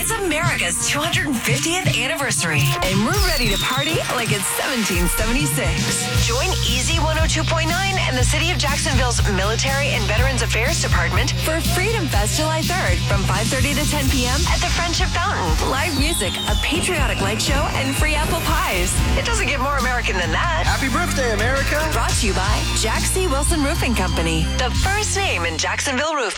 It's America's 250th anniversary, and we're ready to party like it's 1776. Join Easy 102.9 and the City of Jacksonville's Military and Veterans Affairs Department for Freedom Fest July 3rd from 5:30 to 10 p.m. at the Friendship Fountain. Live music, a patriotic light show, and free apple pies. It doesn't get more American than that. Happy birthday, America! Brought to you by Jack C. Wilson Roofing Company, the first name in Jacksonville Roof.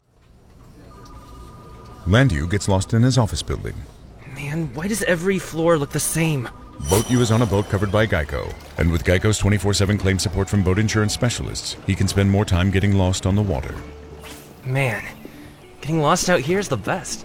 Landu gets lost in his office building. Man, why does every floor look the same? Boat U is on a boat covered by Geico. And with Geico's 24/7 claim support from boat insurance specialists, he can spend more time getting lost on the water. Man, getting lost out here is the best.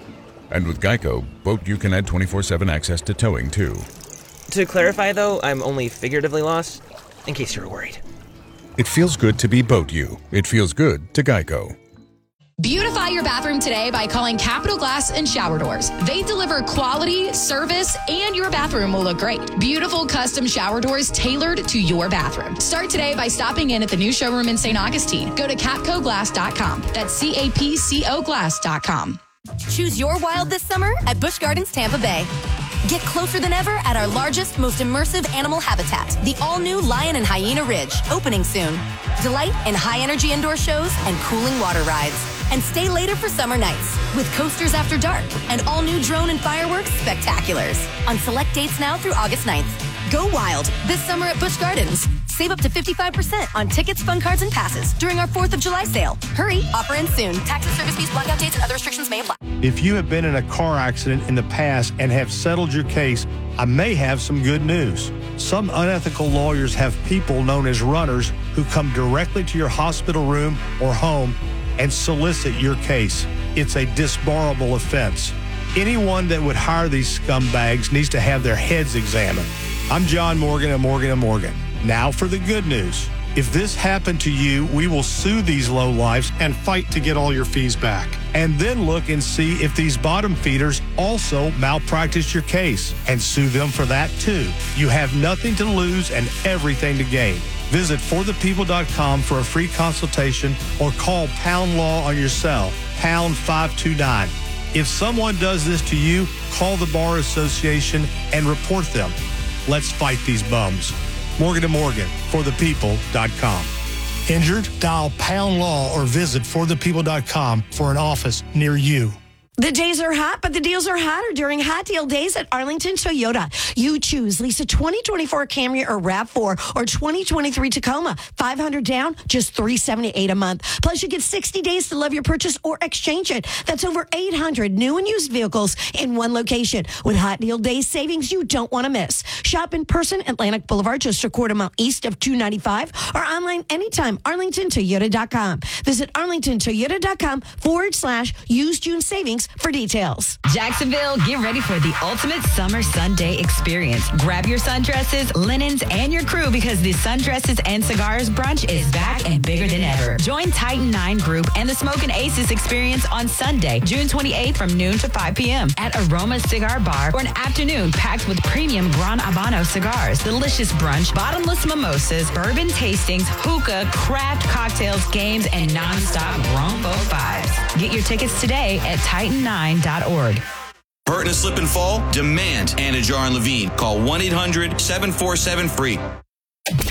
And with Geico, Boat U can add 24/7 access to towing, too. To clarify, though, I'm only figuratively lost, in case you're worried. It feels good to be Boat U. It feels good to Geico. Beautify your bathroom today by calling Capital Glass and Shower Doors. They deliver quality, service, and your bathroom will look great. Beautiful custom shower doors tailored to your bathroom. Start today by stopping in at the new showroom in St. Augustine. Go to capcoglass.com. That's CAPCO glass.com. Choose your wild this summer at Busch Gardens Tampa Bay. Get closer than ever at our largest, most immersive animal habitat, the all-new Lion and Hyena Ridge, opening soon. Delight in high-energy indoor shows and cooling water rides. And stay later for summer nights with coasters after dark and all-new drone and fireworks spectaculars on select dates now through August 9th. Go wild this summer at Busch Gardens. Save up to 55% on tickets, fun cards, and passes during our 4th of July sale. Hurry, offer ends soon. Taxes, service fees, blackout dates, and other restrictions may apply. If you have been in a car accident in the past and have settled your case, I may have some good news. Some unethical lawyers have people known as runners who come directly to your hospital room or home and solicit your case. It's a disbarable offense. Anyone that would hire these scumbags needs to have their heads examined. I'm John Morgan of Morgan & Morgan. Now for the good news. If this happened to you, we will sue these lowlifes and fight to get all your fees back. And then look and see if these bottom feeders also malpracticed your case and sue them for that too. You have nothing to lose and everything to gain. Visit forthepeople.com for a free consultation or call Pound Law on your cell, pound 529. If someone does this to you, call the Bar Association and report them. Let's fight these bums. Morgan & Morgan, forthepeople.com. Injured? Dial Pound Law or visit forthepeople.com for an office near you. The days are hot, but the deals are hotter during Hot Deal Days at Arlington Toyota. You choose lease a 2024 Camry or RAV4 or 2023 Tacoma. $500 down, just $378 a month. Plus, you get 60 days to love your purchase or exchange it. That's over 800 new and used vehicles in one location. With Hot Deal Days savings you don't want to miss. Shop in person, Atlantic Boulevard, just a quarter mile east of 295, or online anytime, arlingtontoyota.com. Visit arlingtontoyota.com/use June savings for details. Jacksonville, get ready for the ultimate summer Sunday experience. Grab your sundresses, linens, and your crew because the Sundresses and Cigars brunch is back and bigger than ever. Join Titan 9 Group and the Smokin' Aces experience on Sunday, June 28th from noon to 5 p.m. at Aroma Cigar Bar for an afternoon packed with premium Gran Habano cigars, delicious brunch, bottomless mimosas, bourbon tastings, hookah, craft cocktails, games, and nonstop grown folk vibes. Get your tickets today at Titan9.org. Hurt in a slip and fall? Demand Anna Jar and Levine. Call 1-800-747-FREE.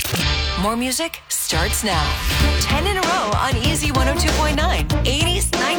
More music starts now. 10 in a row on Easy 102.9. 80s, 90s.